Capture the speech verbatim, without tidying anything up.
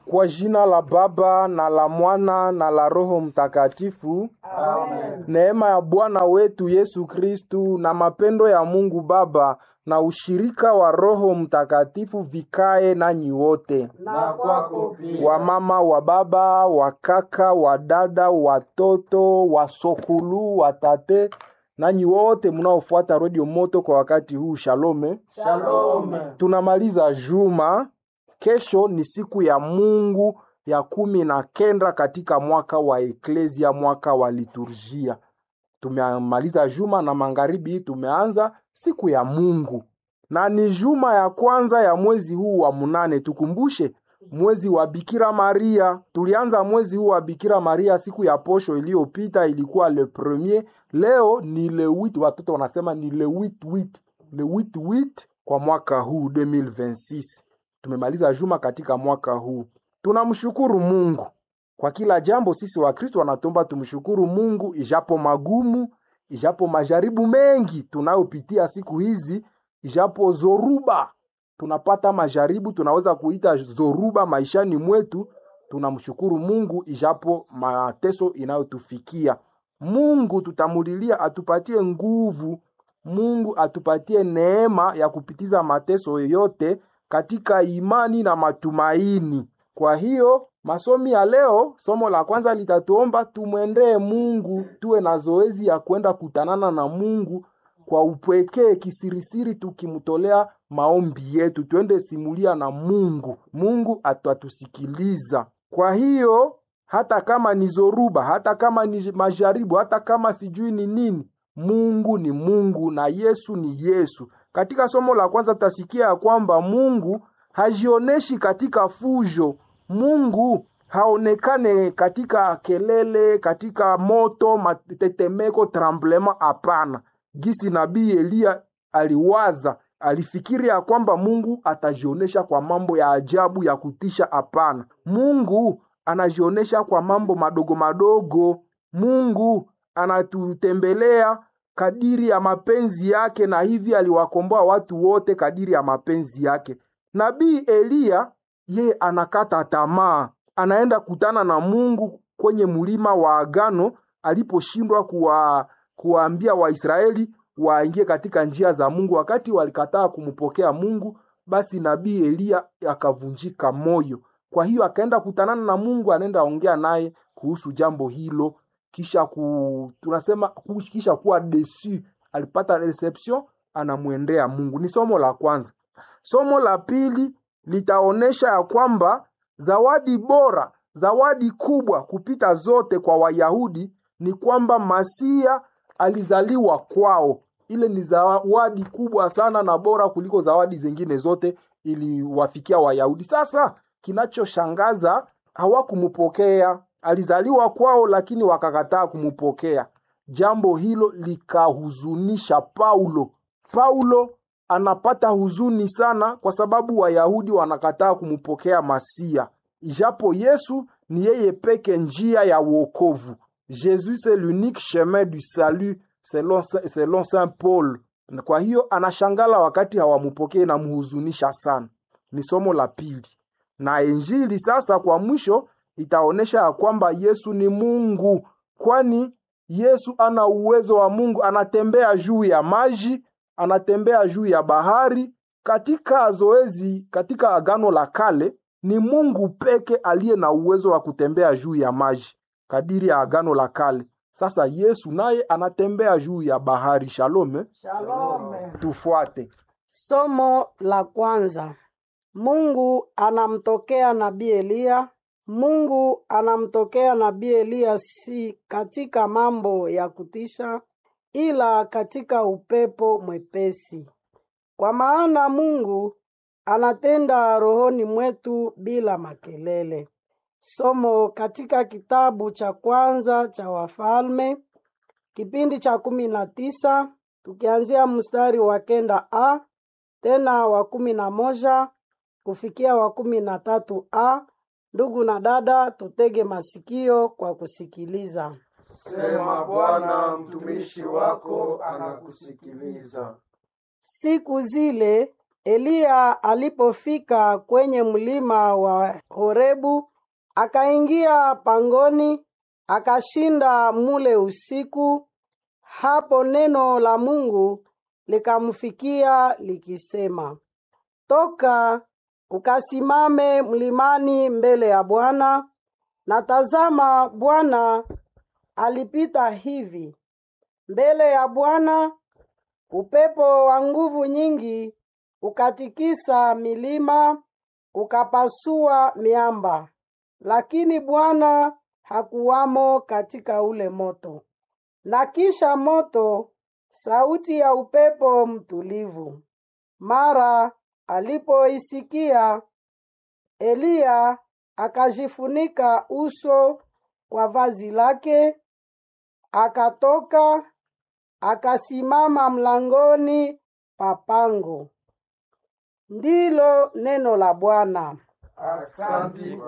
Kwa jina la Baba na la Mwana na la Roho Mtakatifu. Amen. Neema ya Bwana wetu Yesu Kristu na mapendo ya Mungu Baba na ushirika wa Roho Mtakatifu vikae nanyi wote. Na kwako pia. Wa mama, wa baba, wa kaka, wa dada, watoto, wa sokulu, wa tate, nanyi wote mnaofuata Radio Moto kwa wakati huu, shalome. Shalome. Tunamaliza juma. Kesho ni siku ya Mungu ya kumi na kenda katika mwaka wa Eklesia, mwaka wa liturgia. Tumemaliza juma na magharibi tumeanza siku ya Mungu. Na ni juma ya kwanza ya mwezi huu wa munane. Tukumbushe mwezi wa Bikira Maria. Tulianza mwezi huu wa Bikira Maria siku ya posho iliyopita, ilikuwa le premier. Leo ni le huit, watoto wanasema ni le huit huit. Le huit huit kwa mwaka huu elfu mbili ishirini na sita. Tumemaliza juma katika mwaka huu. Tunamshukuru Mungu kwa kila jambo. Sisi wa Kristo wanatomba tumshukuru Mungu ijapo magumu, ijapo majaribu mengi tunayopitia siku hizi, ijapo zoruba. Tunapata majaribu, tunaweza kuita zoruba maishani mwetu. Tunamshukuru Mungu ijapo mateso inayotufikia. Mungu tutamulilia atupatie nguvu. Mungu atupatie neema ya kupitiza mateso yote katika imani na matumaini. Kwa hiyo masomi ya leo, somo la kwanza litatuomba tumwendee Mungu, tuwe na zoezi ya kwenda kutanana na Mungu kwa upekee kisirisiri, tukimtolea maombi yetu. Tuende simulia na Mungu, Mungu atatusikiliza. Kwa hiyo hata kama ni zoruba, hata kama ni majaribu, hata kama sijui ni nini, Mungu ni Mungu na Yesu ni Yesu. Katika somo la kwanza tutasikia ya kwamba Mungu hajioneshi katika fujo. Mungu haonekane katika kelele, katika moto, matetemeko, tremblement, hapana. Gisi nabii Elia aliwaza, alifikiri ya kwamba Mungu atajionesha kwa mambo ya ajabu ya kutisha, hapana. Mungu anajionesha kwa mambo madogo madogo. Mungu anatutembelea kadiri ya mapenzi yake, na hivi aliwakomboa watu wote kadiri ya mapenzi yake. Nabii Elia ye anakata tamaa, anaenda kutana na Mungu kwenye mulima wa agano aliposhindwa kuwa kuwaambia Waisraeli waingie katika njia za Mungu. Wakati walikataa kumpokea Mungu, basi nabii Elia akavunjika moyo. Kwa hiyo akaenda kutanana na Mungu, anaenda ongea naye kuhusu jambo hilo. Kisha ku tunasema kisha kuwa desu, alipata reception, anamuendea Mungu. Ni somo la kwanza. Somo la pili litaonesha ya kwamba zawadi bora, zawadi kubwa kupita zote kwa Wayahudi ni kwamba Masia alizaliwa kwao. Ile ni zawadi kubwa sana na bora kuliko zawadi zingine zote iliwafikia Wayahudi. Sasa kinachoshangaza, hawakumumpokea. Alizaliwa kwao lakini wakakataa kumupokea. Jambo hilo likahuzunisha Paulo. Paulo anapata huzuni sana kwa sababu Wayahudi wanakataa kumupokea Masia. Ijapo Yesu ni yeye peke njia ya wokovu. Jésus c'est l'unique chemin du salut selon, selon Saint Paul. Kwa hiyo anashangala wakati hawamupokee na muhuzunisha sana. Ni somo la pili. Na injili sasa kwa mwisho itaonesha ya kwamba Yesu ni Mungu, kwani Yesu ana uwezo wa Mungu. Anatembea juu ya maji, anatembea juu ya bahari. Katika zoezi, katika agano la kale, ni Mungu peke aliye na uwezo wa kutembea juu ya maji kadiri ya agano la kale. Sasa Yesu naye anatembea juu ya bahari. Shalome. Shalome. Tufuate somo la kwanza. Mungu anamtokea nabii Elia. Mungu anamtokea nabii Elia si katika mambo ya kutisha, ila katika upepo mwepesi. Kwa maana Mungu anatenda rohoni mwetu bila makelele. Somo katika kitabu cha kwanza cha Wafalme, kipindi cha kumi na tisa, tukianzia mstari wa kenda a, tena wa kumi na moja, kufikia wa kumi na tatu a. Ndugu na dada, tutege masikio kwa kusikiliza. Sema Bwana, mtumishi wako anakusikiliza. Siku zile Eliya alipofika kwenye mlima wa Horebu, akaingia pangoni, akashinda mule usiku. Hapo neno la Mungu likamfikia likisema, toka ukasimame mlimani mbele ya Bwana. Na tazama, Bwana alipita hivi mbele ya Bwana, upepo wa nguvu nyingi ukatikisa milima, ukapasua miamba, lakini Bwana hakuwamo katika ule moto. Na kisha moto, sauti ya upepo mtulivu. Mara alipoisikia, Eliya akajifunika uso kwa vazi lake, akatoka, akasimama mlangoni pa pango. Ndilo neno la Bwana. Asante.